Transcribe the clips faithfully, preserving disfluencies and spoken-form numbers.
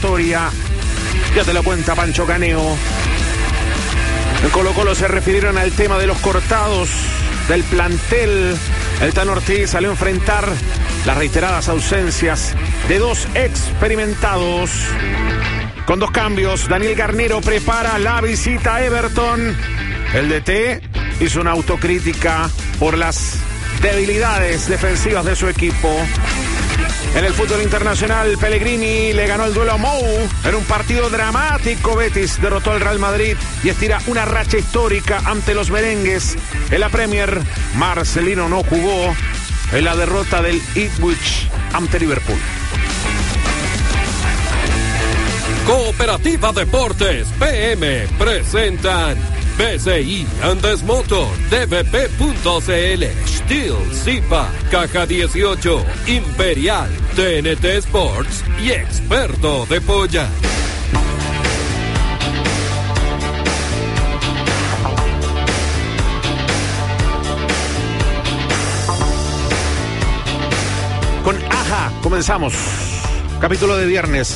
historia. Ya te lo cuenta Pancho Caneo. En Colo Colo se refirieron al tema de los cortados del plantel. El Tano Ortiz salió a enfrentar las reiteradas ausencias de dos experimentados. Con dos cambios, Daniel Garnero prepara la visita a Everton. El D T hizo una autocrítica por las debilidades defensivas de su equipo. En el fútbol internacional, Pellegrini le ganó el duelo a Mou en un partido dramático. Betis derrotó al Real Madrid y estira una racha histórica ante los merengues. En la Premier, Marcelino no jugó en la derrota del Ipswich ante Liverpool. Cooperativa Deportes P M presentan B C I Andes Motor, D V P punto C L, Steel, Zipa, Caja dieciocho, Imperial, T N T Sports y Experto de Polla. Con Aja comenzamos. Capítulo de viernes.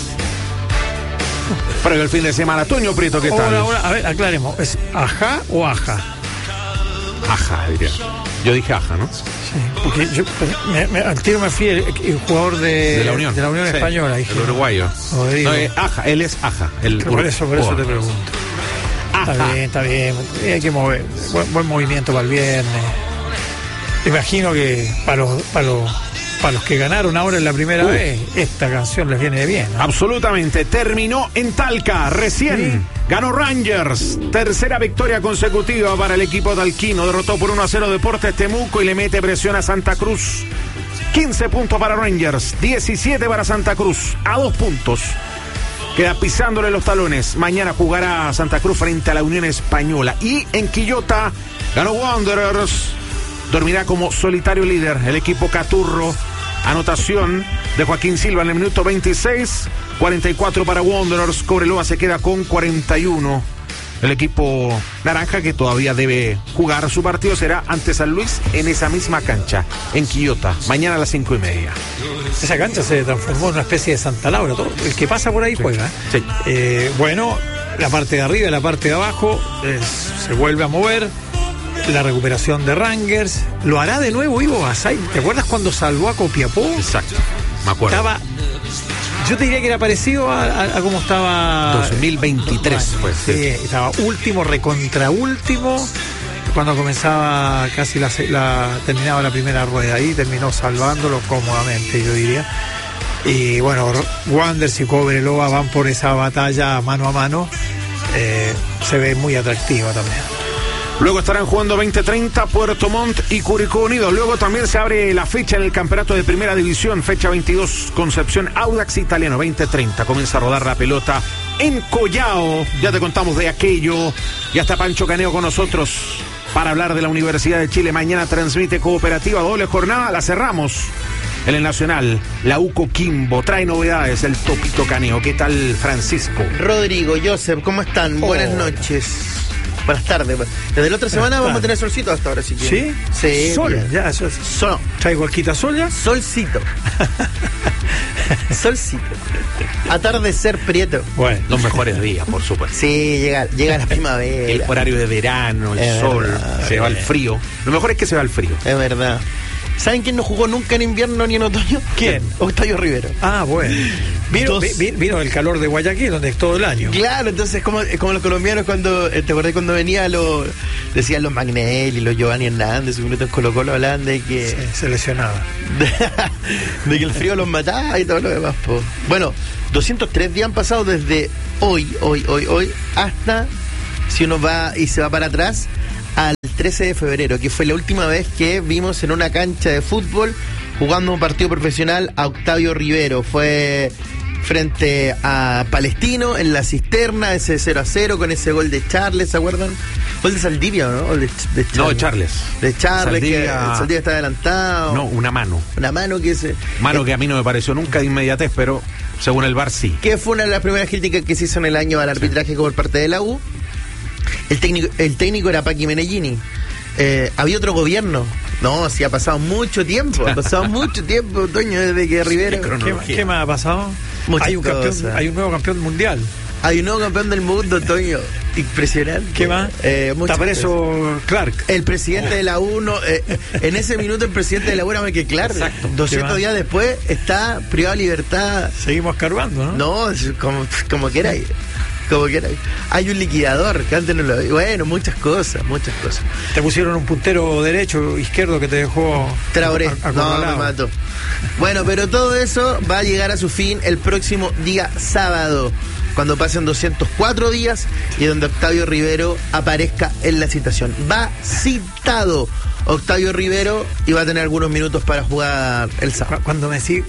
Previo el fin de semana. Toño Prieto, ¿qué tal? Ahora, ahora, a ver, aclaremos. ¿Es Aja o Aja? Aja, diría. Yo dije Aja, ¿no? Sí, porque yo me, me, al tiro me fui el, el jugador de, de la Unión, de la Unión sí, Española. Dije, el uruguayo. No, no, es Aja, él es Aja. El por eso, por eso te pregunto. Aja. Está bien, está bien. Hay que mover. Buen, buen movimiento para el viernes. Imagino que para los, para los Para los que ganaron ahora en la primera uh. vez, esta canción les viene bien, ¿no? Absolutamente. Terminó en Talca. Recién sí. Ganó Rangers. Tercera victoria consecutiva para el equipo talquino. Derrotó por uno a cero Deportes Temuco y le mete presión a Santa Cruz. quince puntos para Rangers, diecisiete para Santa Cruz. A dos puntos. Queda pisándole los talones. Mañana jugará Santa Cruz frente a la Unión Española. Y en Quillota ganó Wanderers. Dormirá como solitario líder el equipo Caturro. Anotación de Joaquín Silva en el minuto veintiséis. cuarenta y cuatro para Wanderers. Cobreloa se queda con cuarenta y uno. El equipo naranja, que todavía debe jugar su partido, será ante San Luis en esa misma cancha, en Quillota, mañana a las cinco y media. Esa cancha se transformó en una especie de Santa Laura. Todo el que pasa por ahí sí. juega. Sí. Eh, bueno, la parte de arriba y la parte de abajo eh, se vuelve a mover. La recuperación de Rangers. ¿Lo hará de nuevo Ivo Basay? ¿Te acuerdas cuando salvó a Copiapó? Exacto, me acuerdo. Estaba, yo te diría que era parecido a, a, a cómo estaba dos mil veintitrés, pues. Sí, sí, estaba último, recontra último, cuando comenzaba casi la, la terminaba la primera rueda. Ahí terminó salvándolo cómodamente, yo diría. Y bueno, Wanderers y Cobreloa van por esa batalla mano a mano. Eh, se ve muy atractiva también. Luego estarán jugando veinte treinta Puerto Montt y Curicó Unido. Luego también se abre la fecha en el campeonato de primera división. Fecha veintidós, Concepción Audax Italiano. veinte treinta, comienza a rodar la pelota en Collao. Ya te contamos de aquello. Ya está Pancho Caneo con nosotros para hablar de la Universidad de Chile. Mañana transmite Cooperativa, doble jornada. La cerramos en el Nacional. La U Coquimbo trae novedades. El Topito Caneo. ¿Qué tal, Francisco? Rodrigo, Joseph, ¿cómo están? Oh. Buenas noches. Buenas tardes. Desde la otra semana vamos a tener solcito hasta ahora, si quieren. ¿Sí? Sí. Sol, bien. Ya, eso es. Sol. ¿Traigo quita sol ya? Solcito. Solcito. Atardecer prieto. Bueno, los mejores días, por supuesto. Sí, llega, llega la primavera. El horario de verano, el es sol, verdad, se va al frío. Lo mejor es que se va al frío. Es verdad. ¿Saben quién no jugó nunca en invierno ni en otoño? ¿Quién? Octavio Rivero. Ah, bueno. Vino, Dos... vino el calor de Guayaquil, donde es todo el año. Claro, entonces como, como los colombianos cuando, ¿te acordás cuando venía los, decían los Magnelli, los Giovanni Hernández, un minuto en Colo Colo hablaban de que... Sí, se lesionaba. De, de que el frío los mataba y todo lo demás, po. Bueno, doscientos tres días han pasado desde hoy, hoy, hoy, hoy, hasta, si uno va y se va para atrás, al trece de febrero, que fue la última vez que vimos en una cancha de fútbol jugando un partido profesional a Octavio Rivero. Fue frente a Palestino en la Cisterna, ese cero a cero con ese gol de Charles, ¿se acuerdan? Gol de Saldivia, ¿no? Gol de, de Charles. No, Charles. De Charles, Saldivia... que Saldivia está adelantado. No, una mano. Una mano que se... Mano eh, que a mí no me pareció nunca de inmediatez, pero según el V A R sí. Que fue una de las primeras críticas que se hizo en el año al arbitraje sí. por parte de la U. El técnico, el técnico era Paqui Menellini. Eh, había otro gobierno. No, sí, ha pasado mucho tiempo. Ha pasado mucho tiempo, Toño, desde que Rivero. ¿Qué, ¿Qué más ha pasado? Muchas hay un cosas. campeón, hay un nuevo campeón mundial. Hay un nuevo campeón del mundo, Toño. Impresionante. ¿Qué más? Eh, Está preso Clark. El presidente de la U, no, eh, en ese minuto el presidente de la U era Michael Clark. Exacto. doscientos días después está privado de libertad. Seguimos escarbando, ¿no? No, es como, como queráis. Como queráis. Hay un liquidador que antes no lo había. Bueno, muchas cosas, muchas cosas. Te pusieron un puntero derecho, izquierdo que te dejó. Traoré. a- No, acorralado. me mató. Bueno, pero todo eso va a llegar a su fin el próximo día sábado, cuando pasen doscientos cuatro días y donde Octavio Rivero aparezca en la citación. Va citado Octavio Rivero y va a tener algunos minutos para jugar el sábado. Cu- Cuando me decís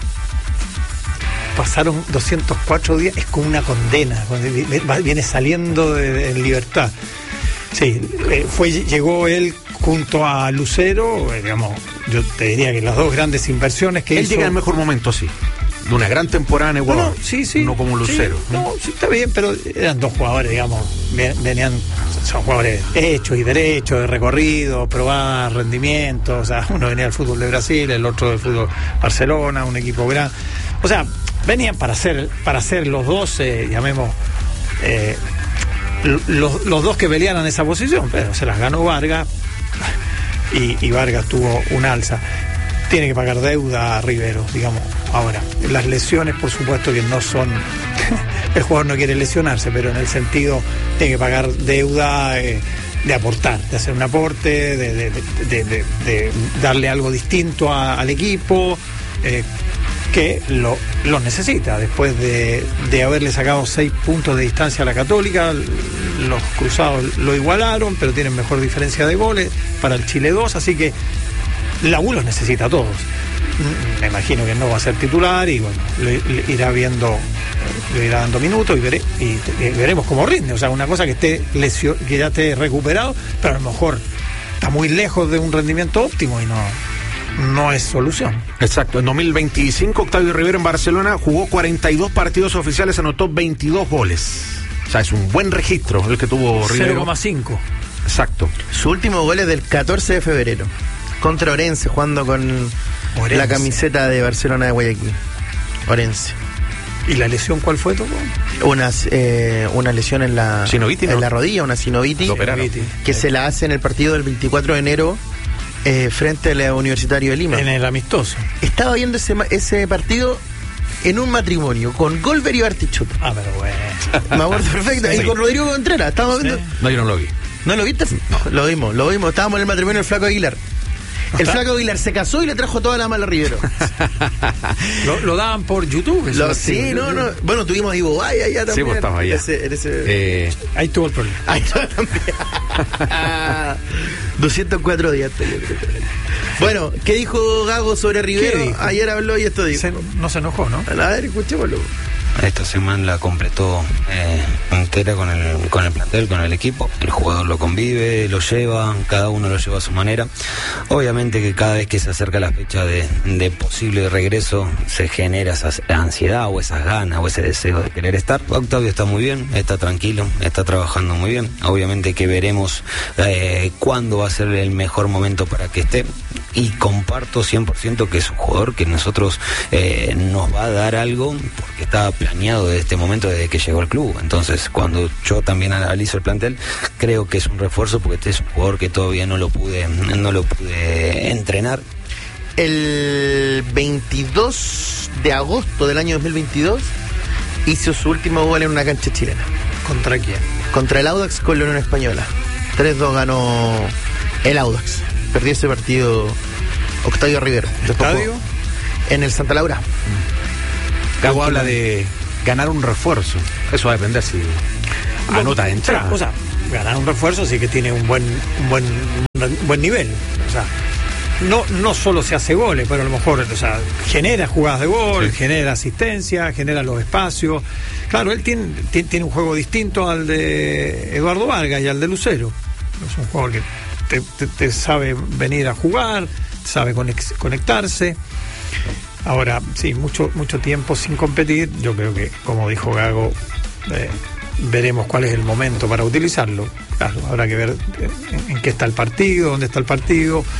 pasaron doscientos cuatro días, es como una condena. Cuando vi- va- viene saliendo de, de- en libertad. Sí, eh, fue, llegó él junto a Lucero, eh, digamos, yo te diría que las dos grandes inversiones que Él hizo. llega al mejor momento, sí. De una gran temporada en No, Ecuador. no, sí, sí. No como Lucero. Sí, no, sí, está bien, pero eran dos jugadores, digamos, ven- venían, son jugadores hechos y derechos, de recorrido, probar rendimiento. O sea, uno venía del fútbol de Brasil, el otro del fútbol Barcelona, un equipo gran. O sea, venían para ser, para ser los dos, eh, llamemos, eh, los, los dos que pelearan esa posición, pero se las ganó Vargas y, y Vargas tuvo un alza. Tiene que pagar deuda a Rivero, digamos. Ahora, las lesiones, por supuesto que no son... el jugador no quiere lesionarse, pero en el sentido tiene que pagar deuda eh, de aportar, de hacer un aporte, de, de, de, de, de darle algo distinto a, al equipo, eh, que lo, lo necesita. Después de, de haberle sacado seis puntos de distancia a la Católica, los cruzados lo igualaron, pero tienen mejor diferencia de goles para el Chile dos, así que la U los necesita a todos. Me imagino que no va a ser titular y bueno, le, le irá viendo, le irá dando minutos y, veré, y, y veremos cómo rinde. O sea, una cosa que esté lesio, que ya esté recuperado, pero a lo mejor está muy lejos de un rendimiento óptimo y no, no es solución. Exacto. En dos mil veinticinco, Octavio Rivero en Barcelona jugó cuarenta y dos partidos oficiales, anotó veintidós goles. O sea, es un buen registro el que tuvo Rivero. cero coma cinco. Exacto. Su último gol es del catorce de febrero, contra Orense, jugando con Orense. la camiseta de Barcelona de Guayaquil. Orense. ¿Y la lesión cuál fue, Toco? Una, eh, una lesión en la, Sinovitis, en ¿no? la rodilla, una sinovitis, Lo operaron. que se la hace en el partido del veinticuatro de enero eh, frente al Universitario de Lima. En el amistoso. Estaba viendo ese, ma- ese partido en un matrimonio con Golver y Bartichotto. Ah, pero bueno. Me acuerdo perfecto. Sí. Y con Rodrigo Contreras. Estábamos viendo. Sí. No, yo no lo vi. ¿No lo viste? Lo vimos, lo vimos. Estábamos en el matrimonio del Flaco Aguilar. El está? Flaco Aguilar se casó y le trajo toda la mala a Rivero. Lo, lo daban por YouTube. eso, Lo- sí, no, no. Bueno, tuvimos a Ivo Bay allá también. Sí, pues estaba allá. En ese- en ese- Eh, Ahí tuvo el problema. Ahí está también. doscientos cuatro días. Bueno, ¿qué dijo Gago sobre Rivero? ¿Qué dijo? Ayer habló y esto dijo. Se- no se enojó, ¿no? A ver, escuchémoslo. Esta semana la completó eh, entera con el, con el plantel, con el equipo. El jugador lo convive, lo lleva, cada uno lo lleva a su manera. Obviamente que cada vez que se acerca la fecha de, de posible regreso se genera esa ansiedad o esas ganas o ese deseo de querer estar. Octavio está muy bien, está tranquilo, está trabajando muy bien. Obviamente que veremos eh, cuándo va a ser el mejor momento para que esté. Y comparto cien por ciento que es un jugador que nosotros eh, nos va a dar algo porque está planeado desde este momento, desde que llegó al club. Entonces, cuando yo también analizo el plantel, creo que es un refuerzo porque este es un jugador que todavía no lo pude, no lo pude entrenar. El veintidós de agosto del año dos mil veintidós hizo su último gol en una cancha chilena. ¿Contra quién? Contra el Audax con la Unión Española. tres dos ganó el Audax. Perdió ese partido Octavio Rivero. Después ¿Estadio? jugó en el Santa Laura. Gago habla de ganar un refuerzo. Eso va a depender si anota de entrada. O sea, ganar un refuerzo sí que tiene un buen, un buen, un buen nivel. O sea, no, no solo se hace goles, pero a lo mejor, o sea, genera jugadas de gol, Sí. genera asistencia, genera los espacios. Claro, él tiene, tiene, tiene un juego distinto al de Eduardo Vargas y al de Lucero. Es un jugador que te, te, te sabe venir a jugar, sabe conex- conectarse. Ahora, sí, mucho, mucho tiempo sin competir. Yo creo que, como dijo Gago, eh, veremos cuál es el momento para utilizarlo. Claro, habrá que ver en, en qué está el partido, dónde está el partido.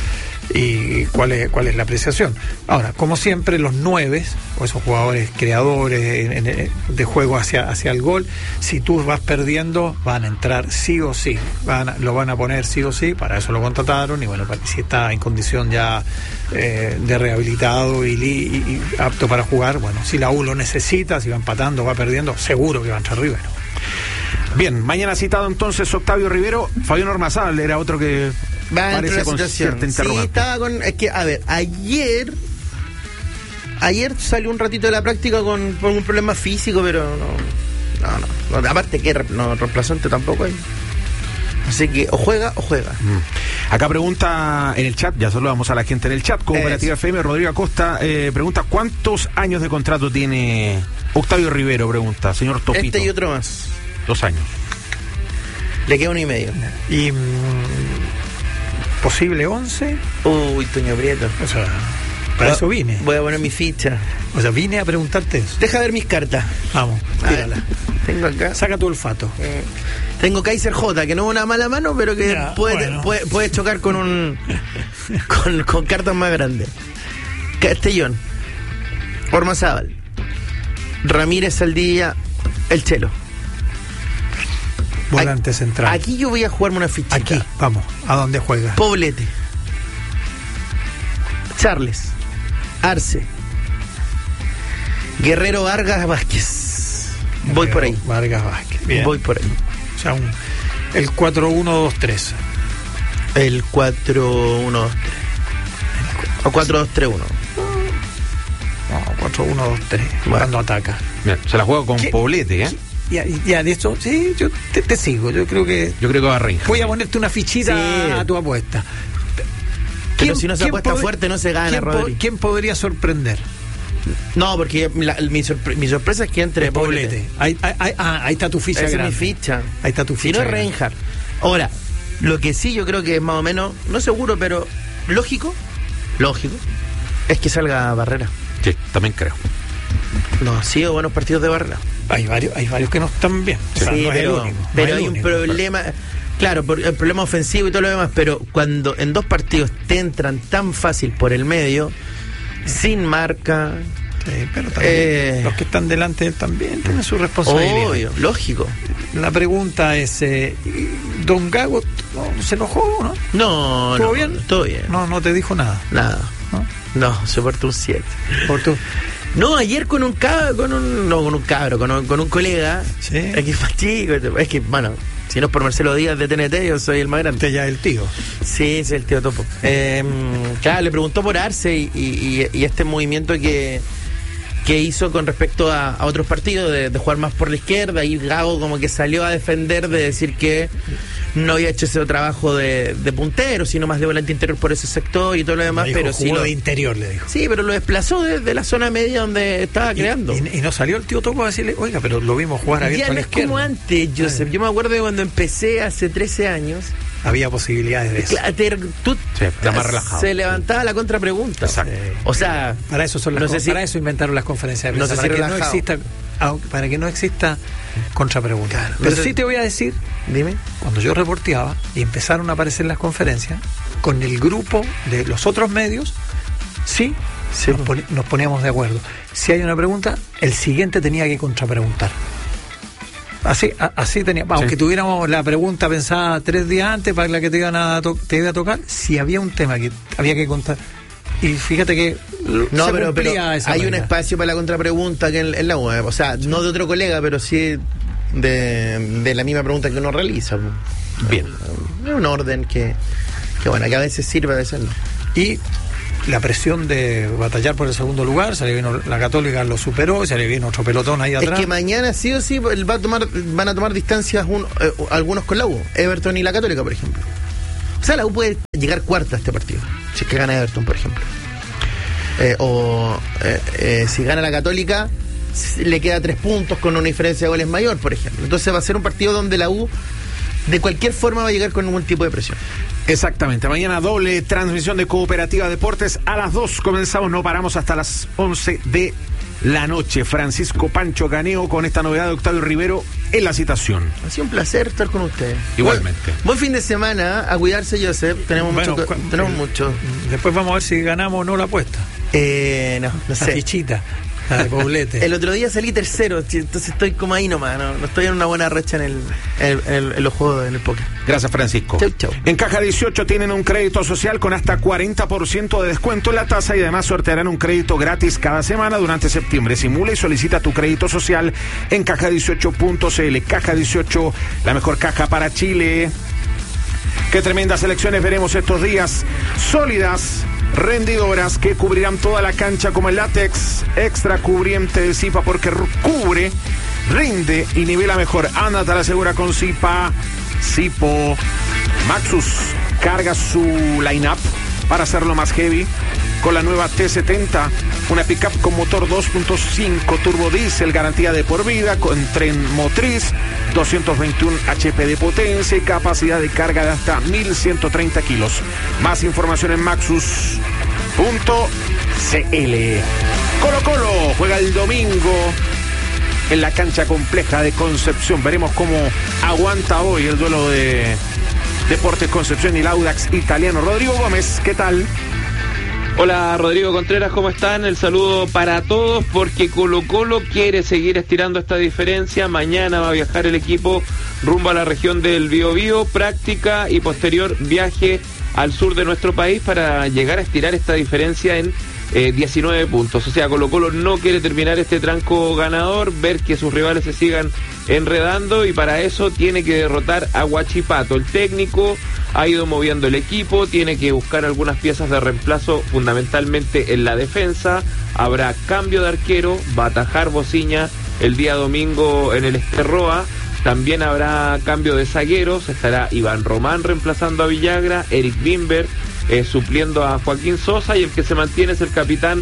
y cuál es cuál es la apreciación. Ahora, como siempre, los nueves o esos jugadores creadores en, en, de juego hacia hacia el gol, si tú vas perdiendo, van a entrar sí o sí, van a, lo van a poner sí o sí, para eso lo contrataron, y bueno, si está en condición ya eh, de rehabilitado y, y, y apto para jugar, bueno, si la U lo necesita, si va empatando, va perdiendo, seguro que va a entrar Rivero. Bien, mañana citado entonces Octavio Rivero. Fabián Ormazábal era otro que va parece con situación. cierta interrogante. Sí, estaba con... Es que, a ver, ayer... Ayer salió un ratito de la práctica con, con un problema físico, pero no... No, no. no aparte que no, reemplazante tampoco hay. Así que o juega o juega. Mm. Acá pregunta en el chat, ya saludamos a la gente en el chat, Cooperativa F M, Rodrigo Acosta eh, pregunta, ¿cuántos años de contrato tiene Octavio Rivero? Pregunta, señor Topito. Este y otro más. Dos años. Le queda uno y medio. Y mm, posible once. Uy, Toño Prieto. O sea, para eso vine. Voy a poner mi ficha. O sea, vine a preguntarte eso. Deja ver mis cartas. Vamos, tírala. Tengo acá. Saca tu olfato. Eh, tengo Kaiser J, que no es una mala mano, pero que ya, puede, bueno. puede, puede chocar con un con, con cartas más grandes. Castellón, Ormazábal, Ramírez Saldivia, el Chelo. Volante aquí, central. Aquí yo voy a jugarme una fichita. Aquí, vamos, ¿a dónde juega? Poblete, Charles, Arce, Guerrero Vargas Vázquez. Voy por ahí. Vargas Vázquez. Bien. Voy por ahí. O sea, un, el cuatro uno dos tres. El cuatro uno dos tres. O cuatro dos tres uno. No, cuatro uno dos tres. Bueno. Cuando ataca. Bien, se la juego con ¿Qué? Poblete, ¿eh? Ya, ya, de esto, sí, yo te, te sigo. Yo creo que. Yo creo que va a reír. Voy a ponerte una fichita sí. a tu apuesta. Pero si no se apuesta pod- fuerte, no se gana, ¿quién, Rodri. po- ¿Quién podría sorprender? No, porque la, mi, sorpre- mi sorpresa es que entre Poblete. Ahí, ahí, ahí, ah, ahí está tu ficha. Esa grande. es mi ficha. Ahí está tu Si ficha. no es Reinhardt. Ahora, lo que sí yo creo que es más o menos, no seguro, pero lógico, lógico, es que salga Barrera. Sí, también creo. No, sí, o buenos partidos de Barrera. Hay varios, hay varios que no están bien. Sí, O sea, no es pero, el único, no pero es el hay un único. problema. Claro, por el problema ofensivo y todo lo demás, pero cuando en dos partidos te entran tan fácil por el medio, sin marca. Sí, pero también Eh, los que están delante de él también tienen su responsabilidad. Obvio, lógico. La pregunta es, eh, ¿Don Gago no, se enojó, no? No, ¿Todo no, bien? todo bien. No, no te dijo nada. Nada. ¿No? No, se portó un siete. Por tu... No, ayer con un cabro, con un, no, con un cabro, con un, con un colega. Sí. Es que es más chico, es que, bueno, si no es por Marcelo Díaz de T N T, yo soy el más grande. Este ya es el tío. Sí, es el tío Topo. Eh, claro, le preguntó por Arce y, y, y este movimiento que, que hizo con respecto a, a otros partidos, de, de jugar más por la izquierda, y Gago como que salió a defender, de decir que no había hecho ese trabajo de, de puntero, sino más de volante interior por ese sector y todo lo demás, Dijo, pero sí jugó lo, de interior, le dijo. sí, pero lo desplazó desde la zona media donde estaba Y, creando. y, y no salió el tío Topo a decirle, oiga, pero lo vimos jugar abierto Ya a no la es izquierda. como antes, Joseph. Yo me acuerdo de cuando empecé hace trece años. Había posibilidades de eso. Cla- te- tú- Sí, está más relajado. Se levantaba la contrapregunta. Exacto. O sea, Para eso son las no sé con- si- para eso inventaron las conferencias de no prensa, sé si para, que no relajado. exista, aunque- para que no exista contrapregunta. Claro, Pero no sé- sí te voy a decir, dime. cuando yo reporteaba y empezaron a aparecer las conferencias, con el grupo de los otros medios, sí, Sí. nos, poni- nos poníamos de acuerdo. Si hay una pregunta, el siguiente tenía que contrapreguntar. Así, a- así tenía, aunque Sí. tuviéramos la pregunta pensada tres días antes para la que te iban a to- te iba a tocar, si había un tema que había que contar. Y fíjate que No, se pero, pero cumplía esa hay un regla. espacio para la contrapregunta que en, en la web. O sea, no de otro colega, pero sí de, de la misma pregunta que uno realiza. Bien. Es un orden que, que, bueno, que a veces sirve, a veces no. Y la presión de batallar por el segundo lugar, se le vino la Católica, lo superó, se le vino otro pelotón ahí atrás. Es que mañana sí o sí él va a tomar, van a tomar distancias un- eh, algunos con la U, Everton y la Católica, por ejemplo. O sea, la U puede llegar cuarta a este partido, si es que gana Everton, por ejemplo. Eh, o eh, eh, si gana la Católica, s- le queda tres puntos con una diferencia de goles mayor, por ejemplo. Entonces va a ser un partido donde la U de cualquier forma va a llegar con ningún tipo de presión. Exactamente, mañana doble transmisión de Cooperativa Deportes a las dos comenzamos, no paramos hasta las once de la noche. Francisco Pancho Caneo con esta novedad de Octavio Rivero en la citación. Ha sido un placer estar con ustedes. Igualmente. Buen, buen fin de semana, a cuidarse, Joseph. Tenemos Bueno, mucho. cu- Tenemos eh, mucho. Después vamos a ver si ganamos o no la apuesta. Eh, no, no La sé. fichita, la de Poblete. El otro día salí tercero, entonces estoy como ahí nomás. No, no estoy en una buena racha en, el, en, el- en los juegos, en el póker. Gracias, Francisco. Chau, chau. En Caja dieciocho tienen un crédito social con hasta cuarenta por ciento de descuento en la tasa y además sortearán un crédito gratis cada semana durante septiembre. Simula y solicita tu crédito social en caja dieciocho punto c l. Caja dieciocho, la mejor caja para Chile. Qué tremendas elecciones veremos estos días. Sólidas, rendidoras, que cubrirán toda la cancha como el látex extra cubriente de Zipa, porque cubre, rinde y nivela mejor. Anda, te la asegura con Zipa. Zipo. Maxus carga su line-up para hacerlo más heavy con la nueva T setenta, una pickup con motor dos punto cinco turbo diésel, garantía de por vida, con tren motriz, doscientos veintiuno H P de potencia y capacidad de carga de hasta mil ciento treinta kilos. Más información en maxus punto c l. Colo Colo juega el domingo en la cancha compleja de Concepción. Veremos cómo aguanta hoy el duelo de Deportes Concepción y el Audax italiano. Rodrigo Gómez, ¿qué tal? Hola Rodrigo Contreras, ¿cómo están? El saludo para todos, porque Colo Colo quiere seguir estirando esta diferencia. Mañana va a viajar el equipo rumbo a la región del Biobío, práctica y posterior viaje al sur de nuestro país para llegar a estirar esta diferencia en eh, diecinueve puntos. O sea, Colo Colo no quiere terminar este tranco ganador, ver que sus rivales se sigan enredando, y para eso tiene que derrotar a Huachipato. El técnico ha ido moviendo el equipo, tiene que buscar algunas piezas de reemplazo fundamentalmente en la defensa. Habrá cambio de arquero, va a atajar Bociña el día domingo en el Esterroa. También habrá cambio de zagueros, estará Iván Román reemplazando a Villagra, Eric Bimber eh, supliendo a Joaquín Sosa, y el que se mantiene es el capitán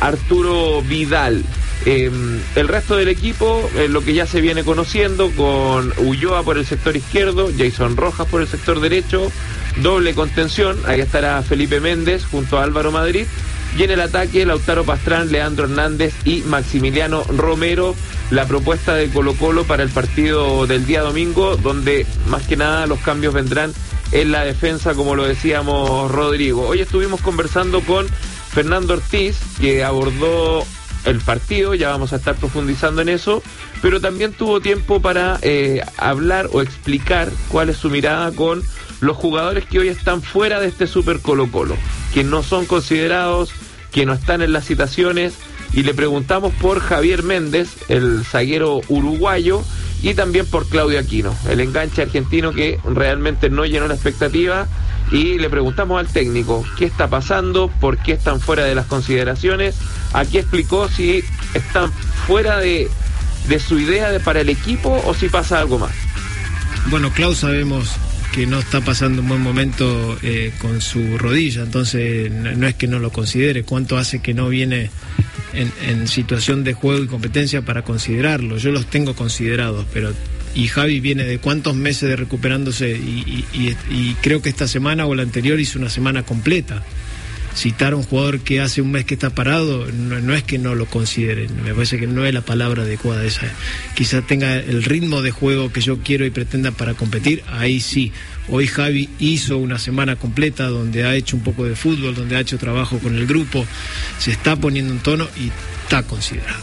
Arturo Vidal. Eh, el resto del equipo, eh, lo que ya se viene conociendo, con Ulloa por el sector izquierdo, Jason Rojas por el sector derecho, doble contención, ahí estará Felipe Méndez junto a Álvaro Madrid, y en el ataque Lautaro Pastrán, Leandro Hernández y Maximiliano Romero. La propuesta de Colo Colo para el partido del día domingo, donde más que nada los cambios vendrán en la defensa, como lo decíamos, Rodrigo. Hoy estuvimos conversando con Fernando Ortiz, que abordó el partido, ya vamos a estar profundizando en eso, pero también tuvo tiempo para eh, hablar o explicar cuál es su mirada con los jugadores que hoy están fuera de este Super Colo Colo, que no son considerados, que no están en las citaciones, y le preguntamos por Javier Méndez, el zaguero uruguayo, y también por Claudio Aquino, el enganche argentino que realmente no llenó la expectativa. Y le preguntamos al técnico qué está pasando, por qué están fuera de las consideraciones. Aquí explicó si están fuera de, de su idea de, para el equipo, o si pasa algo más. Bueno, Clau sabemos que no está pasando un buen momento eh, con su rodilla, entonces no, no es que no lo considere. ¿Cuánto hace que no viene en, en situación de juego y competencia para considerarlo? Yo los tengo considerados, pero... Y Javi viene de cuántos meses de recuperándose, y, y, y, y creo que esta semana o la anterior hizo una semana completa. Citar a un jugador que hace un mes que está parado no, no es que no lo consideren, me parece que no es la palabra adecuada esa. Quizá tenga el ritmo de juego que yo quiero y pretenda para competir, ahí sí. Hoy Javi hizo una semana completa donde ha hecho un poco de fútbol, donde ha hecho trabajo con el grupo, se está poniendo en tono y está considerado.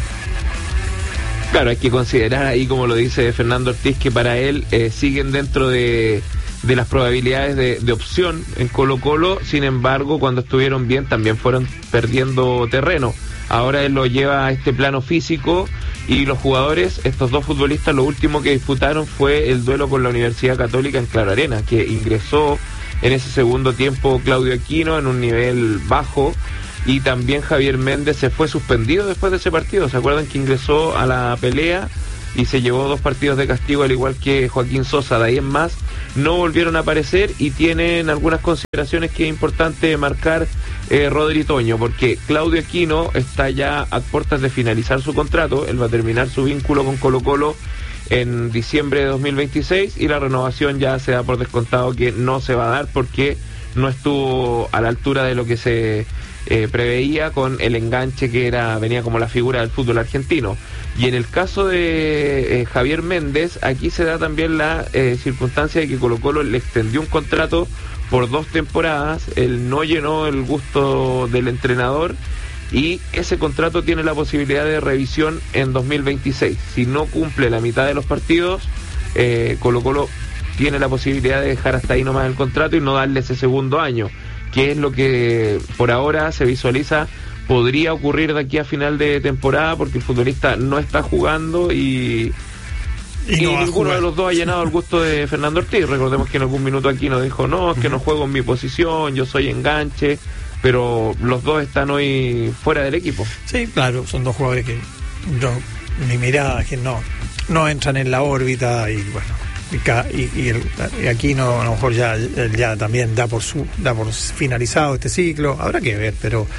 Claro, hay que considerar ahí, como lo dice Fernando Ortiz, que para él eh, siguen dentro de, de las probabilidades de, de opción en Colo Colo. Sin embargo, cuando estuvieron bien también fueron perdiendo terreno. Ahora él lo lleva a este plano físico, y los jugadores, estos dos futbolistas, lo último que disputaron fue el duelo con la Universidad Católica en Claro Arena, que ingresó en ese segundo tiempo Claudio Aquino en un nivel bajo. Y también Javier Méndez se fue suspendido después de ese partido. ¿Se acuerdan que ingresó a la pelea y se llevó dos partidos de castigo, al igual que Joaquín Sosa? De ahí en más no volvieron a aparecer, y tienen algunas consideraciones que es importante marcar, eh, Rodri Toño, porque Claudio Aquino está ya a puertas de finalizar su contrato. Él va a terminar su vínculo con Colo Colo en diciembre de dos mil veintiséis, y la renovación ya se da por descontado que no se va a dar, porque no estuvo a la altura de lo que se eh, preveía con el enganche que era venía como la figura del fútbol argentino. Y en el caso de eh, Javier Méndez, aquí se da también la eh, circunstancia de que Colo-Colo le extendió un contrato por dos temporadas, él no llenó el gusto del entrenador y ese contrato tiene la posibilidad de revisión en dos mil veintiséis. Si no cumple la mitad de los partidos, eh, Colo-Colo tiene la posibilidad de dejar hasta ahí nomás el contrato y no darle ese segundo año, que es lo que por ahora se visualiza podría ocurrir de aquí a final de temporada, porque el futbolista no está jugando y... Y, y no ninguno de los dos ha llenado el gusto de Fernando Ortiz. Recordemos que en algún minuto aquí nos dijo, no, es que no juego en mi posición, yo soy enganche, pero los dos están hoy fuera del equipo. Sí, claro, son dos jugadores que yo, mi mirada es que no, no entran en la órbita y bueno, y, ca, y, y, el, y aquí no, a lo mejor ya, ya también da por su, da por finalizado este ciclo, habrá que ver, pero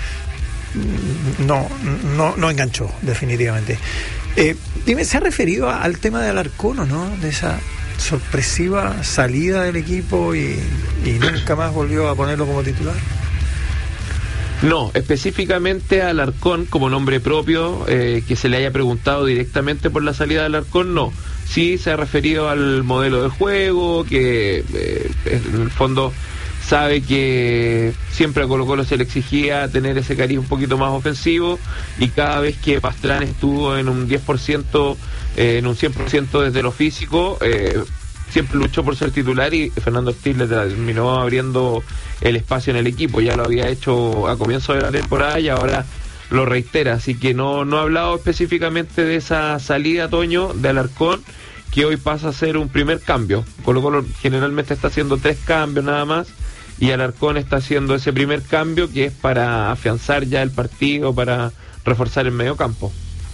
no, no, no enganchó definitivamente. Eh, dime, ¿se ha referido a, al tema de Alarcón o no? De esa sorpresiva salida del equipo y, y nunca más volvió a ponerlo como titular. No, específicamente a Alarcón como nombre propio, eh, que se le haya preguntado directamente por la salida de Alarcón, no. Sí se ha referido al modelo de juego, que eh, en el fondo sabe que siempre a Colo-Colo se le exigía tener ese cariz un poquito más ofensivo y cada vez que Pastrán estuvo en un diez por ciento, eh, en un cien por ciento desde lo físico, eh, siempre luchó por ser titular y Fernando Ortiz le terminó abriendo el espacio en el equipo. Ya lo había hecho a comienzo de la temporada y ahora lo reitera, así que no, no ha hablado específicamente de esa salida, Toño, de Alarcón, que hoy pasa a ser un primer cambio. Colo-Colo generalmente está haciendo tres cambios nada más, y Alarcón está haciendo ese primer cambio que es para afianzar ya el partido, para reforzar el medio campo.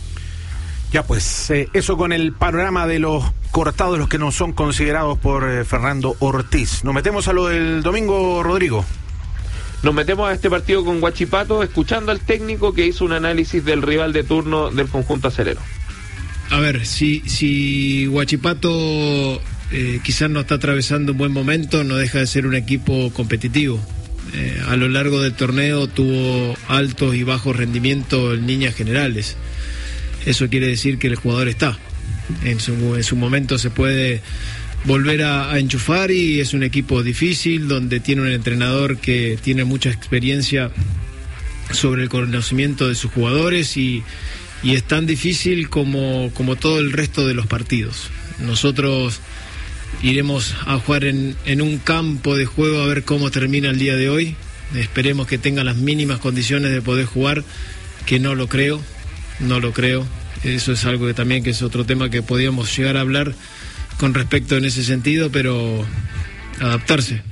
Ya pues, eh, eso con el panorama de los cortados, los que no son considerados por eh, Fernando Ortiz. Nos metemos a lo del domingo, Rodrigo. Nos metemos a este partido con Huachipato, escuchando al técnico que hizo un análisis del rival de turno del conjunto acelero. A ver, si, si Huachipato eh, quizás no está atravesando un buen momento, no deja de ser un equipo competitivo. Eh, a lo largo del torneo tuvo altos y bajos rendimientos en líneas generales. Eso quiere decir que el jugador está. En su, en su momento se puede volver a, a enchufar y es un equipo difícil donde tiene un entrenador que tiene mucha experiencia sobre el conocimiento de sus jugadores y, y es tan difícil como, como todo el resto de los partidos. Nosotros iremos a jugar en, en un campo de juego a ver cómo termina el día de hoy. Esperemos que tenga las mínimas condiciones de poder jugar, que no lo creo, no lo creo. Eso es algo que también que es otro tema que podíamos llegar a hablar con respecto en ese sentido, pero adaptarse.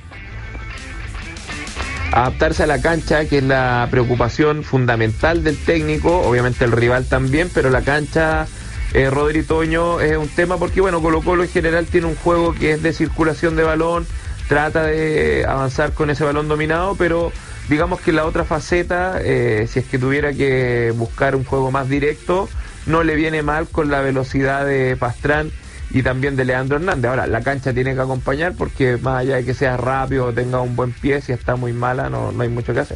Adaptarse a la cancha, que es la preocupación fundamental del técnico, obviamente el rival también, pero la cancha, eh, Rodri Toño, es un tema porque, bueno, Colo-Colo en general tiene un juego que es de circulación de balón, trata de avanzar con ese balón dominado, pero digamos que la otra faceta, eh, si es que tuviera que buscar un juego más directo, no le viene mal con la velocidad de Pastrán y también de Leandro Hernández. Ahora, la cancha tiene que acompañar porque más allá de que sea rápido o tenga un buen pie, si está muy mala no, no hay mucho que hacer.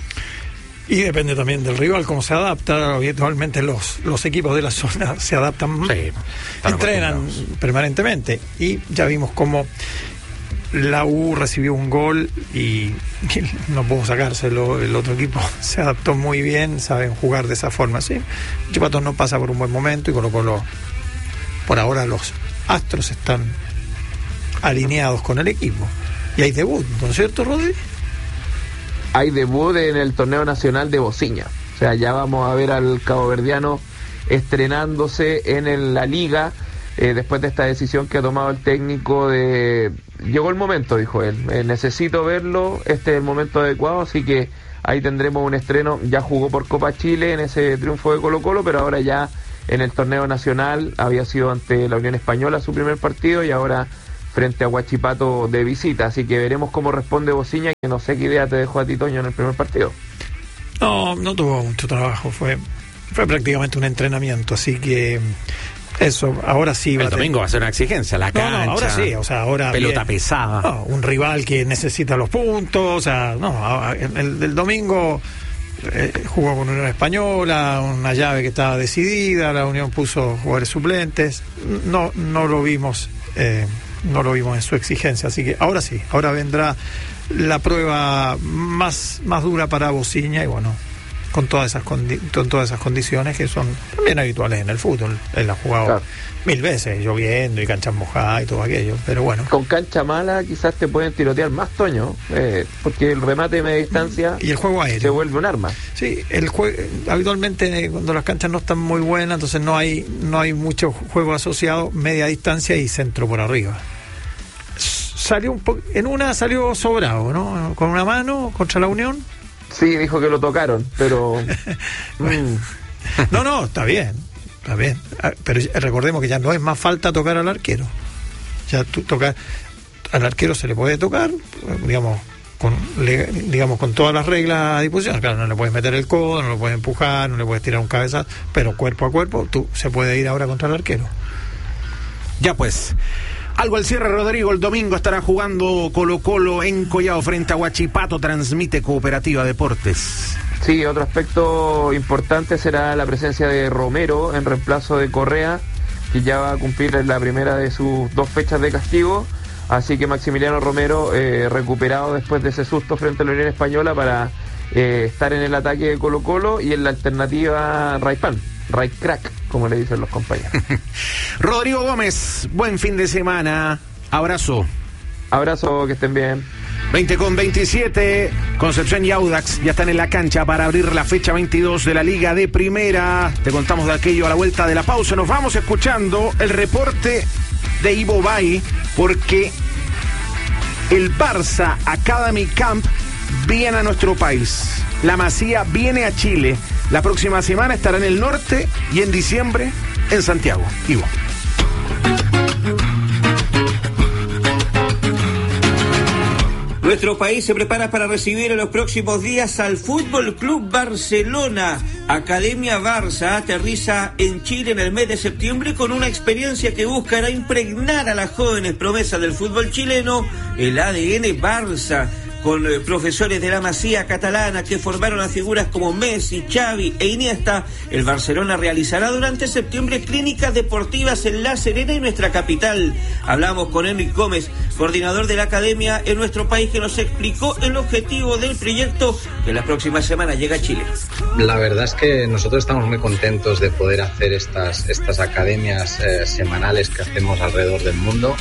Y depende también del rival, cómo se adapta. Habitualmente los, los equipos de la zona se adaptan, sí, entrenan permanentemente. Y ya vimos cómo la U recibió un gol y, y no pudo sacárselo. El otro equipo se adaptó muy bien, saben jugar de esa forma. ¿Sí? Huachipato no pasa por un buen momento y Colo-Colo, por ahora los astros están alineados con el equipo. Y hay debut, ¿no es cierto, Rodri? Hay debut en el torneo nacional de Bociña. O sea, ya vamos a ver al caboverdiano estrenándose en el, la liga. Eh, después de esta decisión que ha tomado el técnico de... Llegó el momento, dijo él, eh, necesito verlo, este es el momento adecuado, así que ahí tendremos un estreno. Ya jugó por Copa Chile en ese triunfo de Colo-Colo, pero ahora ya en el torneo nacional había sido ante la Unión Española su primer partido y ahora frente a Huachipato de visita, así que veremos cómo responde Bociña, que no sé qué idea te dejó a ti, Toño, en el primer partido. No, no tuvo mucho trabajo, fue, fue prácticamente un entrenamiento, así que... Eso, ahora sí va el domingo va a ser una exigencia, la cancha. No, no, ahora sí, o sea, ahora pelota bien, pesada. No, un rival que necesita los puntos, o sea, no, el, el domingo eh, jugó con Unión Española, una llave que estaba decidida, la Unión puso jugadores suplentes, no, no lo vimos, eh, no lo vimos en su exigencia, así que ahora sí, ahora vendrá la prueba más, más dura para Bociña y bueno, con todas esas condi- con todas esas condiciones que son también habituales en el fútbol. Él ha jugado claro. mil veces, lloviendo y canchas mojadas y todo aquello, pero bueno. Con cancha mala quizás te pueden tirotear más, Toño, eh, porque el remate de media distancia y el juego aéreo se vuelve un arma. Sí, el jue- habitualmente cuando las canchas no están muy buenas, entonces no hay no hay mucho juego asociado, media distancia y centro por arriba. Salió un po- en una salió sobrado, ¿no? Con una mano contra la Unión. Sí, dijo que lo tocaron, pero... bueno. No, no, está bien, está bien. Pero recordemos que ya no es más falta tocar al arquero. Ya tú tocar al arquero se le puede tocar, digamos, con le, digamos con todas las reglas a disposición. Claro, no le puedes meter el codo, no le puedes empujar, no le puedes tirar un cabezazo, pero cuerpo a cuerpo tú se puede ir ahora contra el arquero. Ya pues. Algo al cierre, Rodrigo. El domingo estará jugando Colo-Colo en Collao frente a Huachipato. Transmite Cooperativa Deportes. Sí, otro aspecto importante será la presencia de Romero en reemplazo de Correa, que ya va a cumplir la primera de sus dos fechas de castigo. Así que Maximiliano Romero eh, recuperado después de ese susto frente a la Unión Española para eh, estar en el ataque de Colo-Colo, y en la alternativa Raipan. Right crack, como le dicen los compañeros. Rodrigo Gómez, buen fin de semana. Abrazo. Abrazo, que estén bien. veinte con veintisiete, Concepción y Audax ya están en la cancha para abrir la fecha veintidós de la Liga de Primera. Te contamos de aquello a la vuelta de la pausa. Nos vamos escuchando el reporte de Ivo Bay, porque el Barça Academy Camp viene a nuestro país. La Masía viene a Chile. La próxima semana estará en el norte y en diciembre en Santiago. Ivo. Nuestro país se prepara para recibir en los próximos días al Fútbol Club Barcelona. Academia Barça aterriza en Chile en el mes de septiembre con una experiencia que buscará impregnar a las jóvenes promesas del fútbol chileno el A D N Barça, con eh, profesores de la Masía catalana que formaron a figuras como Messi, Xavi e Iniesta. El Barcelona realizará durante septiembre clínicas deportivas en La Serena y nuestra capital. Hablamos con Enric Gómez, coordinador de la academia en nuestro país, que nos explicó el objetivo del proyecto que la próxima semana llega a Chile. La verdad es que nosotros estamos muy contentos de poder hacer estas, estas academias eh, semanales que hacemos alrededor del mundo.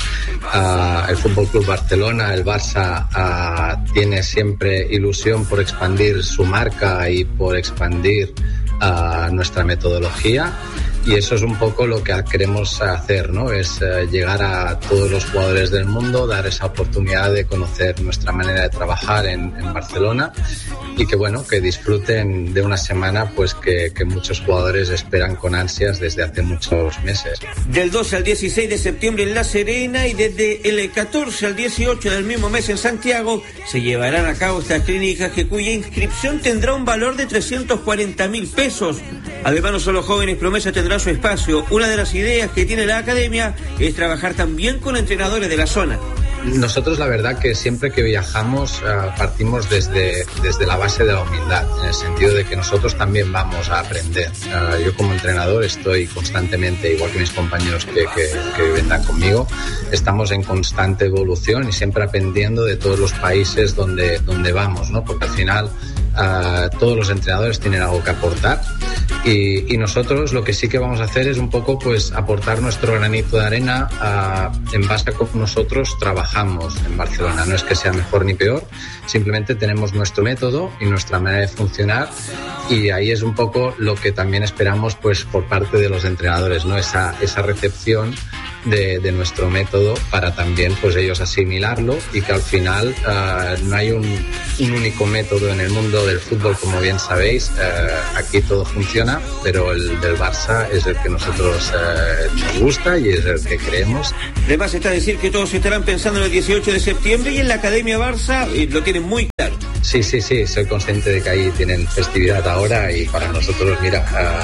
Uh, el Fútbol Club Barcelona, el Barça, uh, tiene siempre ilusión por expandir su marca y por expandir uh, nuestra metodología, y eso es un poco lo que queremos hacer, ¿no? Es uh, llegar a todos los jugadores del mundo, dar esa oportunidad de conocer nuestra manera de trabajar en, en Barcelona, y que bueno, que disfruten de una semana pues que, que muchos jugadores esperan con ansias desde hace muchos meses. Del doce al dieciséis de septiembre en La Serena y desde el catorce al dieciocho del mismo mes en Santiago se llevarán a cabo estas clínicas, que cuya inscripción tendrá un valor de trescientos cuarenta mil pesos. Además, no solo jóvenes promesas tendrán su espacio. Una de las ideas que tiene la academia es trabajar también con entrenadores de la zona. Nosotros la verdad que siempre que viajamos uh, partimos desde, desde la base de la humildad, en el sentido de que nosotros también vamos a aprender. Uh, yo como entrenador estoy constantemente, igual que mis compañeros que, que, que vendrán conmigo, estamos en constante evolución y siempre aprendiendo de todos los países donde, donde vamos, ¿no? Porque al final Uh, todos los entrenadores tienen algo que aportar, y, y nosotros lo que sí que vamos a hacer es un poco pues aportar nuestro granito de arena uh, en base a cómo nosotros trabajamos en Barcelona. No es que sea mejor ni peor, simplemente tenemos nuestro método y nuestra manera de funcionar, y ahí es un poco lo que también esperamos pues por parte de los entrenadores, ¿no? Esa, esa recepción De, de nuestro método para también pues ellos asimilarlo, y que al final uh, no hay un, un único método en el mundo del fútbol, como bien sabéis. Uh, aquí todo funciona, pero el del Barça es el que nosotros uh, nos gusta y es el que creemos. Además está a decir que todos estarán pensando en el dieciocho de septiembre y en la Academia Barça, y lo tienen muy claro. Sí, sí, sí, soy consciente de que ahí tienen festividad ahora, y para nosotros, mira,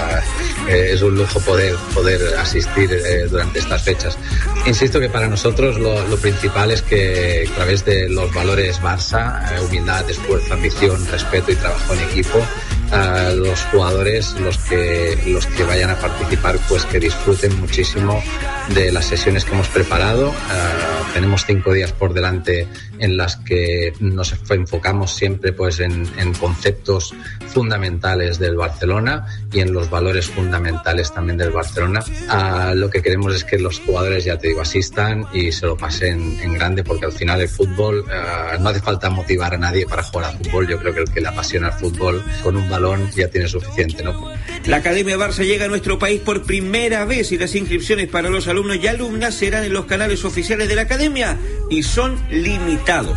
uh, eh, es un lujo poder, poder asistir eh, durante estas fechas. Insisto que para nosotros lo, lo principal es que a través de los valores Barça, eh, humildad, esfuerzo, ambición, respeto y trabajo en equipo, a los jugadores, los que, los que vayan a participar, pues que disfruten muchísimo de las sesiones que hemos preparado. Uh, tenemos cinco días por delante en las que nos enfocamos siempre pues en, en conceptos fundamentales del Barcelona y en los valores fundamentales también del Barcelona. Uh, lo que queremos es que los jugadores, ya te digo, asistan y se lo pasen en grande, porque al final el fútbol, uh, no hace falta motivar a nadie para jugar al fútbol. Yo creo que el que le apasiona el fútbol con un balón ya tiene suficiente, ¿no? La Academia Barça llega a nuestro país por primera vez y las inscripciones para los alumnos y alumnas serán en los canales oficiales de la Academia y son limitados.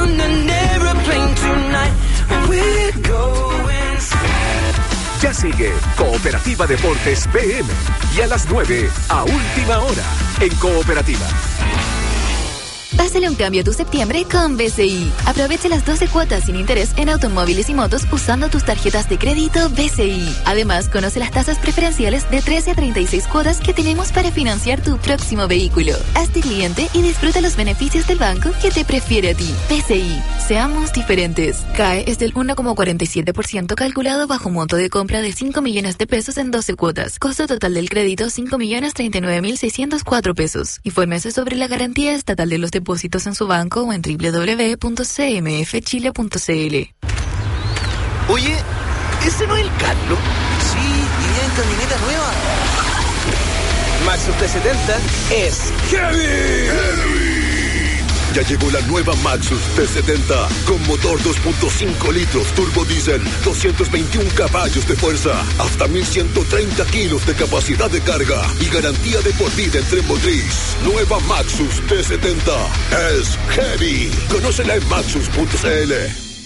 Ya sigue Cooperativa Deportes P M y a las nueve, a última hora, en Cooperativa. Pásale un cambio a tu septiembre con B C I. Aprovecha las doce cuotas sin interés en automóviles y motos usando tus tarjetas de crédito B C I. Además, conoce las tasas preferenciales de trece a treinta y seis cuotas que tenemos para financiar tu próximo vehículo. Hazte cliente y disfruta los beneficios del banco que te prefiere a ti. B C I. Seamos diferentes. C A E es del uno coma cuarenta y siete por ciento calculado bajo monto de compra de cinco millones de pesos en doce cuotas. Costo total del crédito cinco millones treinta y nueve mil seiscientos cuatro pesos. Infórmese sobre la garantía estatal de los depósitos en su banco o en doble u doble u doble u punto c m f chile punto c l. Oye, ¿ese no es el Carlos? Sí, y en camioneta nueva. Maxus T setenta es heavy. heavy. Ya llegó la nueva Maxus T setenta con motor dos punto cinco litros turbo diésel, doscientos veintiún caballos de fuerza, hasta mil ciento treinta kilos de capacidad de carga y garantía de por vida en tren motriz. Nueva Maxus T setenta es heavy. Conócela en maxus punto c l.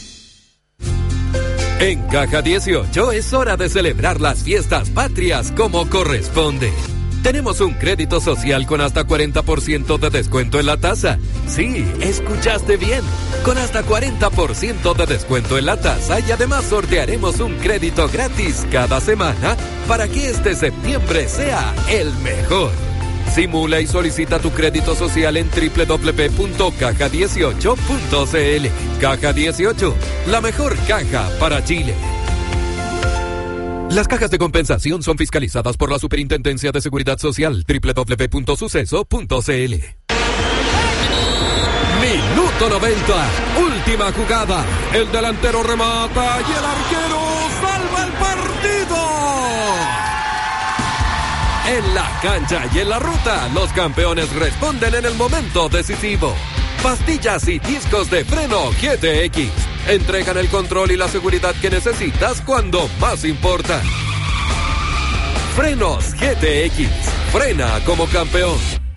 En Caja dieciocho es hora de celebrar las fiestas patrias como corresponde. Tenemos un crédito social con hasta cuarenta por ciento de descuento en la tasa. Sí, escuchaste bien. Con hasta cuarenta por ciento de descuento en la tasa y además sortearemos un crédito gratis cada semana para que este septiembre sea el mejor. Simula y solicita tu crédito social en doble u doble u doble u punto caja dieciocho punto c l. Caja dieciocho, la mejor caja para Chile. Las cajas de compensación son fiscalizadas por la Superintendencia de Seguridad Social. doble u doble u doble u punto suceso punto c l. Minuto noventa, última jugada. El delantero remata y el arquero salva el partido. En la cancha y en la ruta, los campeones responden en el momento decisivo. Pastillas y discos de freno G T X entregan el control y la seguridad que necesitas cuando más importa. Frenos G T X. Frena como campeón.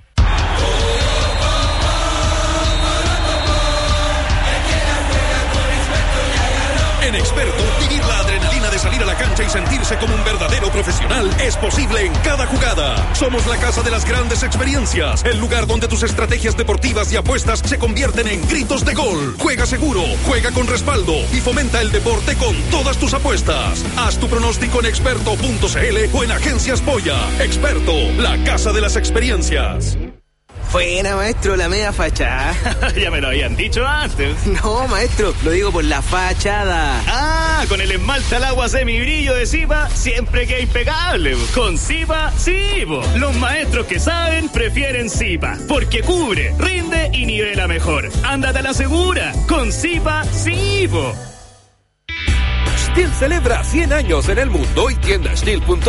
En Experto, vivir la adrenalina de salir a la cancha y sentirse como un verdadero profesional es posible en cada jugada. Somos la casa de las grandes experiencias, el lugar donde tus estrategias deportivas y apuestas se convierten en gritos de gol. Juega seguro, juega con respaldo y fomenta el deporte con todas tus apuestas. Haz tu pronóstico en experto punto c l o en Agencias Polla. Experto, la casa de las experiencias. Buena, maestro, la media fachada. Ya me lo habían dicho antes. No, maestro, lo digo por la fachada. Ah, con el esmalte al agua semibrillo de Zipa, siempre queda impecable. Con Zipa, sí, po. Los maestros que saben prefieren Zipa, porque cubre, rinde y nivela mejor. Ándate a la segura. Con Zipa, sí, po. Stihl celebra cien años en el mundo y tienda Stihl punto